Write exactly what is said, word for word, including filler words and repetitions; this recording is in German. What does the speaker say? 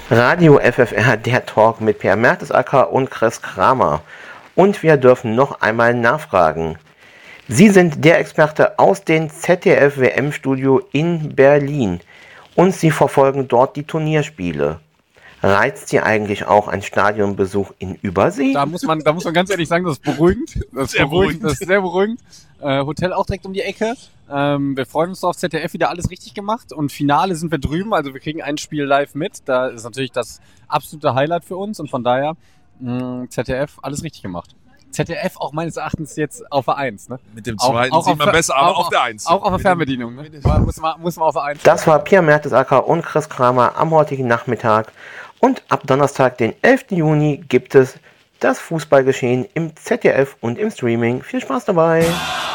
Radio F F R, der Talk mit Per Mertesacker und Chris Kramer. Und wir dürfen noch einmal nachfragen. Sie sind der Experte aus dem Z D F-W M-Studio in Berlin und Sie verfolgen dort die Turnierspiele. Reizt Sie eigentlich auch ein Stadionbesuch in Übersee? Da muss man, da muss man ganz ehrlich sagen, das ist beruhigend. Das ist sehr beruhigend. Das ist sehr beruhigend. Äh, Hotel auch direkt um die Ecke. Ähm, wir freuen uns auf Z D F, wieder alles richtig gemacht. Und Finale sind wir drüben, also wir kriegen ein Spiel live mit. Da ist natürlich das absolute Highlight für uns. Und von daher, mh, Z D F, alles richtig gemacht. Z D F auch meines Erachtens jetzt auf der eins. Ne? Mit dem zweiten auch, auch sieht man besser, aber auf, auf der eins. Auch auf der Fernbedienung. Ne? Muss, man, muss man auf der eins. Das war Per Mertesacker und Chris Kramer am heutigen Nachmittag. Und ab Donnerstag, den elften Juni, gibt es das Fußballgeschehen im Z D F und im Streaming. Viel Spaß dabei!